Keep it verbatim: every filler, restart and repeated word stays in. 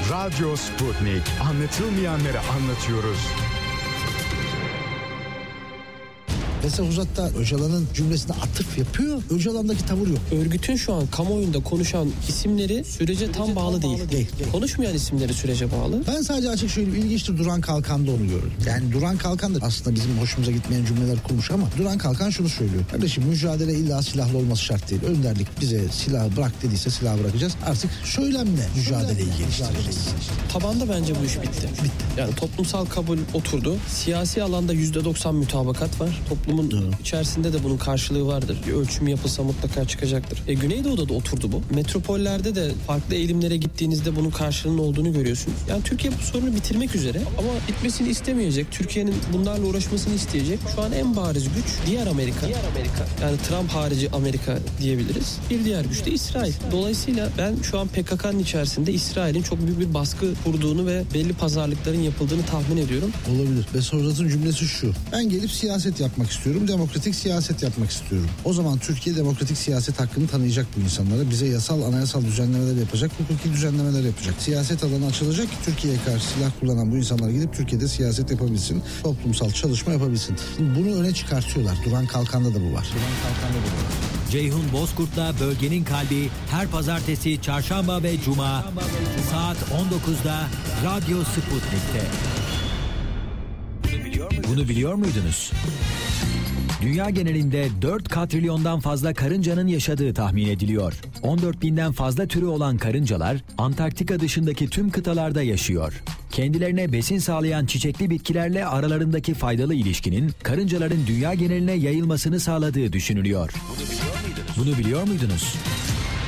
Radyo Sputnik. Anlatılmayanları anlatıyoruz. Mesela Uzat'ta Öcalan'ın cümlesine atıf yapıyor. Öcalan'daki tavır yok. Örgütün şu an kamuoyunda konuşan isimleri sürece tam bağlı değil. değil. Konuşmayan isimleri sürece bağlı. Ben sadece açık söyleyeyim, ilginçtir, Duran Kalkan'da onu gördüm. Yani Duran Kalkan da aslında bizim hoşumuza gitmeyen cümleler kurmuş ama Duran Kalkan şunu söylüyor. Kardeşim, mücadele illa silahlı olması şart değil. Önderlik bize silah bırak dediyse silah bırakacağız. Artık söylemle mücadeleyi geliştireceğiz. Tabanda bence bu iş bitti. Bitti. Yani toplumsal kabul oturdu. Siyasi alanda yüzde doksan mütabakat var. Toplumun Hı. içerisinde de bunun karşılığı vardır. Bir ölçüm yapılsa mutlaka çıkacaktır. E, Güneydoğu'da da oturdu bu. Metropollerde de farklı eğilimlere gittiğinizde bunun karşılığının olduğunu görüyorsunuz. Yani Türkiye bu sorunu bitirmek üzere ama bitmesini istemeyecek. Türkiye'nin bunlarla uğraşmasını isteyecek. Şu an en bariz güç diğer Amerika. Diğer Amerika. Yani Trump harici Amerika diyebiliriz. Bir diğer güç de İsrail. Dolayısıyla ben şu an P K K'nın içerisinde İsrail'in çok büyük bir baskı kurduğunu ve belli pazarlıkların yapıldığını tahmin ediyorum. Olabilir. Besozat'ın cümlesi şu: ben gelip siyaset yapmak istiyorum. Demokratik siyaset yapmak istiyorum. O zaman Türkiye demokratik siyaset hakkını tanıyacak bu insanlara. Bize yasal, anayasal düzenlemeler yapacak, hukuki düzenlemeler yapacak. Siyaset alanı açılacak ki Türkiye'ye karşı silah kullanan bu insanlar gidip Türkiye'de siyaset yapabilsin. Toplumsal çalışma yapabilsin. Bunu öne çıkartıyorlar. Duran Kalkan'da da bu var. Duran Kalkan'da da bu var. Ceyhun Bozkurt'la Bölgenin Kalbi her pazartesi, çarşamba ve cuma saat on dokuzda Radyo Sputnik'te. Bunu biliyor muydunuz? Dünya genelinde dört katrilyondan fazla karıncanın yaşadığı tahmin ediliyor. on dört binden fazla türü olan karıncalar Antarktika dışındaki tüm kıtalarda yaşıyor. Kendilerine besin sağlayan çiçekli bitkilerle aralarındaki faydalı ilişkinin karıncaların dünya geneline yayılmasını sağladığı düşünülüyor. Bunu biliyor muydunuz? Bunu biliyor muydunuz?